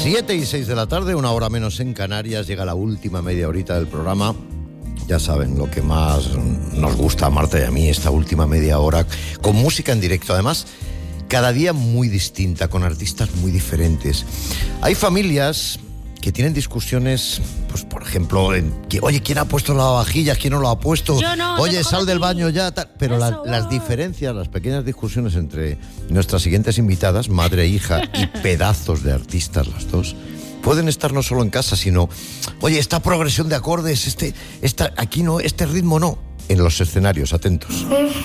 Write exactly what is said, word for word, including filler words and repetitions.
siete y seis de la tarde, una hora menos en Canarias, llega la última media horita del programa. Ya saben, lo que más nos gusta a Marta y a mí, esta última media hora, con música en directo, además, cada día muy distinta, con artistas muy diferentes. Hay familias que tienen discusiones, pues por ejemplo, en que, oye, ¿quién ha puesto la lavavajillas? ¿Quién no lo ha puesto? Yo no, oye, sal del ti. baño ya, tal. Pero la, las diferencias, las pequeñas discusiones entre nuestras siguientes invitadas, madre e hija, y pedazos de artistas las dos, pueden estar no solo en casa, sino, oye, esta progresión de acordes, este, esta, aquí no, este ritmo no, en los escenarios, atentos.